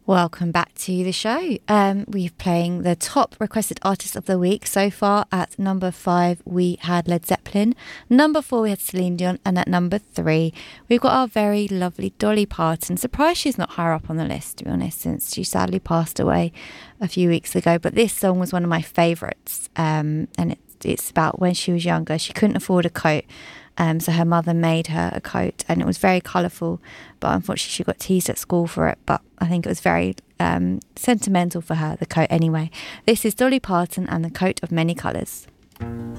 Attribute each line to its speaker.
Speaker 1: Welcome back to the show. We're playing the top requested artist of the week. So far at number 5 we had Led Zeppelin, number 4 we had Celine Dion, and at number 3 we've got our very lovely Dolly Parton. Surprised she's not higher up on the list, to be honest, since she sadly passed away a few weeks ago. But this song was one of my favourites, and it's about when she was younger. She couldn't afford a coat, so her mother made her a coat, and it was very colourful, but unfortunately she got teased at school for it. But I think it was very sentimental for her, the coat anyway. This is Dolly Parton and the Coat of Many Colours.